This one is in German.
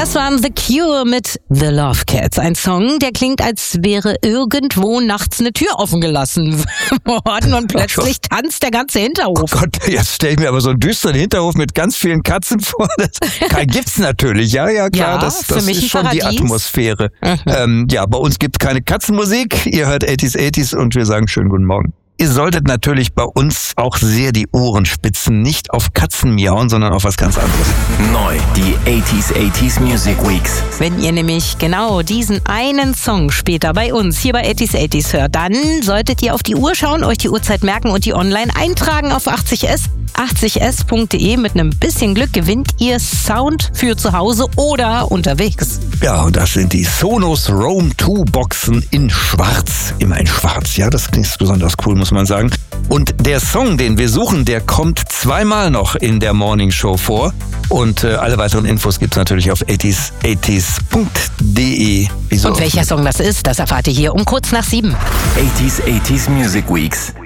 Das waren The Cure mit The Love Cats. Ein Song, der klingt, als wäre irgendwo nachts eine Tür offen gelassen worden und plötzlich tanzt der ganze Hinterhof. Oh Gott, jetzt stelle ich mir aber so einen düsteren Hinterhof mit ganz vielen Katzen vor. Das gibt's natürlich, ja klar, das ist schon die Atmosphäre. Ja, bei uns gibt's keine Katzenmusik. Ihr hört 80s und wir sagen schönen guten Morgen. Ihr solltet natürlich bei uns auch sehr die Ohren spitzen, nicht auf Katzen miauen, sondern auf was ganz anderes. Neu, die 80s Music Weeks. Wenn ihr nämlich genau diesen einen Song später bei uns hier bei 80s hört, dann solltet ihr auf die Uhr schauen, euch die Uhrzeit merken und die online eintragen auf 80s. 80s.de. Mit einem bisschen Glück gewinnt ihr Sound für zu Hause oder unterwegs. Ja, und das sind die Sonos Roam 2 Boxen in Schwarz. Immer in Schwarz. Ja, das klingt besonders cool, muss man sagen. Und der Song, den wir suchen, der kommt zweimal noch in der Morning Show vor. Und alle weiteren Infos gibt's natürlich auf 80s.de. Und welcher Song das ist, das erfahrt ihr hier um kurz nach 7. 80s Music Weeks.